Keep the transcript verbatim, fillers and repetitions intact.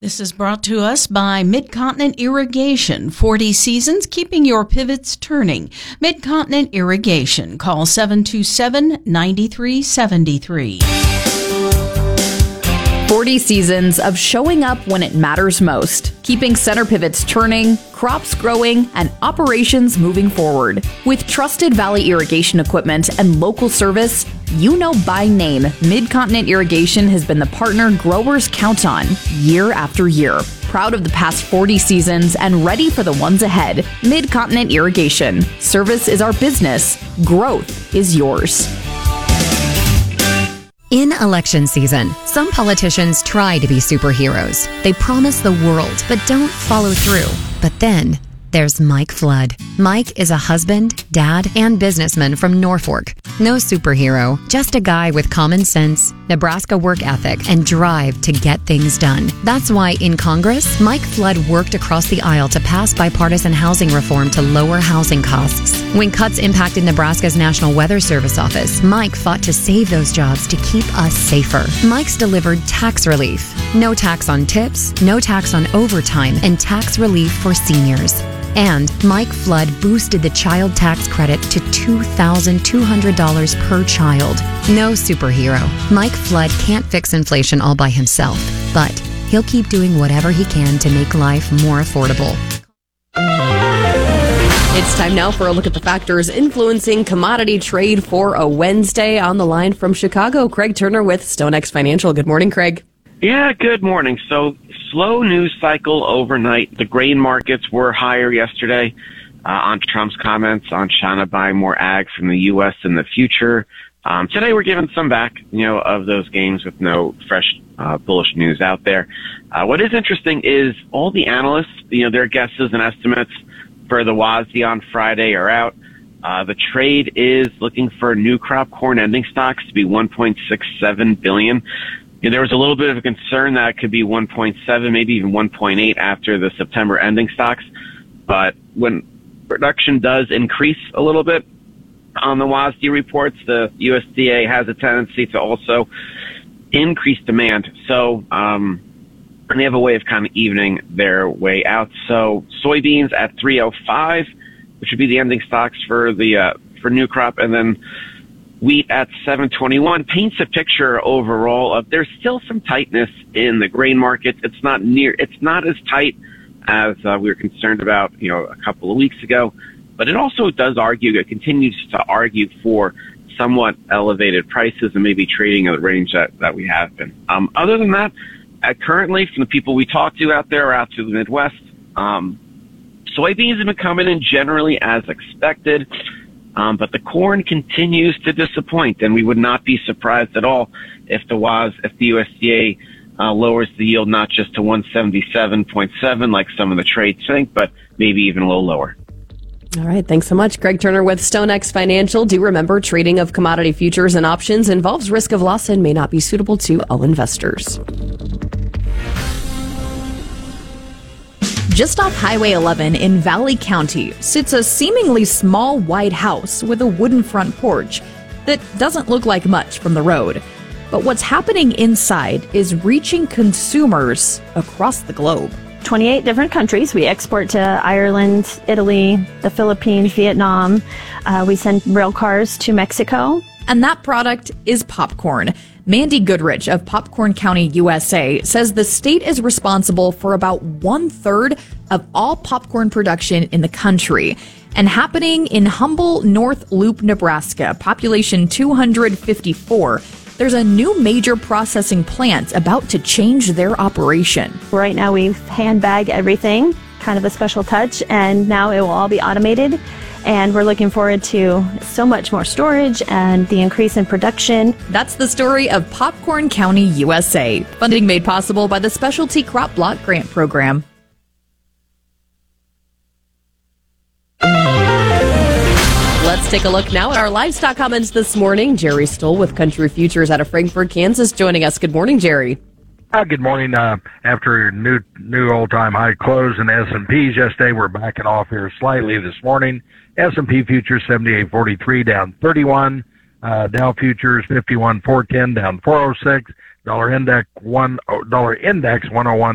This is brought to us by Mid-Continent Irrigation. forty seasons, keeping your pivots turning. Mid-Continent Irrigation. Call seven two seven, nine three seven three. forty seasons of showing up when it matters most, keeping center pivots turning, crops growing, and operations moving forward. With trusted Valley irrigation equipment and local service, you know by name, Mid-Continent Irrigation has been the partner growers count on year after year. Proud of the past forty seasons and ready for the ones ahead. Mid-Continent Irrigation. Service is our business. Growth is yours. In election season, some politicians try to be superheroes. They promise the world, but don't follow through. But then, there's Mike Flood. Mike is a husband, dad, and businessman from Norfolk. No superhero, just a guy with common sense, Nebraska work ethic, and drive to get things done. That's why in Congress, Mike Flood worked across the aisle to pass bipartisan housing reform to lower housing costs. When cuts impacted Nebraska's National Weather Service office, Mike fought to save those jobs to keep us safer. Mike's delivered tax relief. No tax on tips, no tax on overtime, and tax relief for seniors. And Mike Flood boosted the child tax credit to two thousand two hundred dollars per child. No superhero. Mike Flood can't fix inflation all by himself, but he'll keep doing whatever he can to make life more affordable. It's time now for a look at the factors influencing commodity trade for a Wednesday. On the line from Chicago, Craig Turner with StoneX Financial. Good morning, Craig. Yeah, good morning. So, slow news cycle overnight. The grain markets were higher yesterday uh, on Trump's comments on China buying more ag from the U S in the future. Um, today we're giving some back, you know, of those gains with no fresh uh, bullish news out there. Uh, what is interesting is all the analysts, you know, their guesses and estimates for the W A S D on Friday are out. Uh, the trade is looking for new crop corn ending stocks to be one point six seven billion dollars. You know, there was a little bit of a concern that it could be one point seven, maybe even one point eight after the September ending stocks. But when production does increase a little bit on the W A S D reports, the U S D A has a tendency to also increase demand. So, um, and they have a way of kind of evening their way out. So soybeans at three oh five, which would be the ending stocks for the, uh, for new crop, and then wheat at seven twenty-one paints a picture overall of there's still some tightness in the grain market. It's not near, it's not as tight as uh, we were concerned about, you know, a couple of weeks ago, but it also does argue, it continues to argue for somewhat elevated prices and maybe trading in the range that, that we have been. Um, other than that, uh, currently from the people we talk to out there, out to the Midwest, um, soybeans have been coming in generally as expected. Um, but the corn continues to disappoint, and we would not be surprised at all if the W A S, if the U S D A uh, lowers the yield not just to one seventy-seven point seven like some of the trades think, but maybe even a little lower. All right, thanks so much. Craig Turner with StoneX Financial. Do remember, trading of commodity futures and options involves risk of loss and may not be suitable to all investors. Just off Highway eleven in Valley County sits a seemingly small white house with a wooden front porch that doesn't look like much from the road. But what's happening inside is reaching consumers across the globe. twenty-eight different countries. We export to Ireland, Italy, the Philippines, Vietnam. Uh, we send rail cars to Mexico. And that product is popcorn. Mandy Goodrich of Popcorn County, U S A, says the state is responsible for about one third of all popcorn production in the country. And happening in Humble North Loop, Nebraska, population two hundred fifty-four, there's a new major processing plant about to change their operation. Right now we handbag everything, kind of a special touch, and now it will all be automated. And we're looking forward to so much more storage and the increase in production. That's the story of Popcorn County, U S A. Funding made possible by the Specialty Crop Block Grant Program. Let's take a look now at our livestock comments this morning. Jerry Stoll with Country Futures out of Frankfort, Kansas, joining us. Good morning, Jerry. Uh, good morning. Uh, after new new all-time high close in S and P's yesterday, we're backing off here slightly this morning. S and P futures seventy-eight forty-three down thirty-one. Uh, Dow futures fifty-one four ten down four oh six. Dollar index one dollar index one oh one.